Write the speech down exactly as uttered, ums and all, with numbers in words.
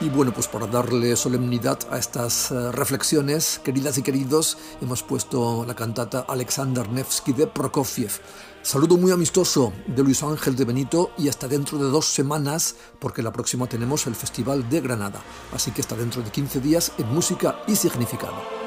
Y bueno, pues para darle solemnidad a estas uh, reflexiones, queridas y queridos, hemos puesto la cantata Alexander Nevsky de Prokofiev. Saludo muy amistoso de Luis Ángel de Benito y hasta dentro de dos semanas, porque la próxima tenemos el Festival de Granada. Así que hasta dentro de quince días en Música y Significado.